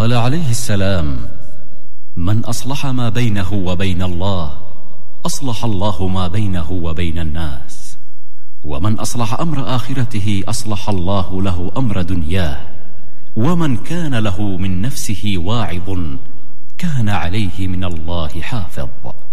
قال عليه السلام: من أصلح ما بينه وبين الله أصلح الله ما بينه وبين الناس، ومن أصلح أمر آخرته أصلح الله له أمر دنياه، ومن كان له من نفسه واعظ كان عليه من الله حافظ.